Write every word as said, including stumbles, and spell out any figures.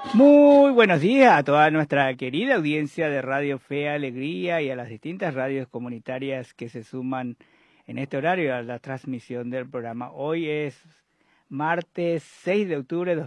Muy buenos días a toda nuestra querida audiencia de Radio Fe Alegría y a las distintas radios comunitarias que se suman en este horario a la transmisión del programa. Hoy es martes seis de octubre de